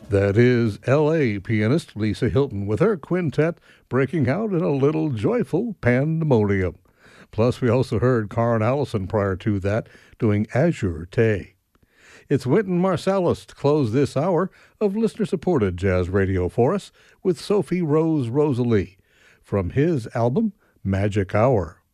That is L.A. pianist Lisa Hilton with her quintet breaking out in a little joyful pandemonium. Plus, we also heard Karen Allison prior to that doing Azure Tay. It's Wynton Marsalis to close this hour of listener-supported jazz radio for us with Sophie Rose Rosalie from his album Magic Hour.